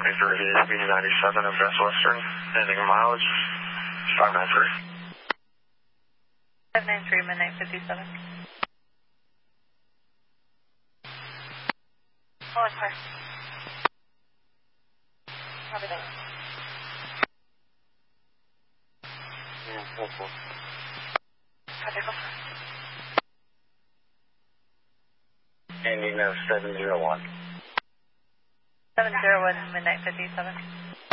Vancouver VSB 97 of Best Western, ending mileage 593. 593, midnight 57. Oh, it's fine. Copy that. Yeah, full. Copy, go. Ending 701. 701, midnight 57.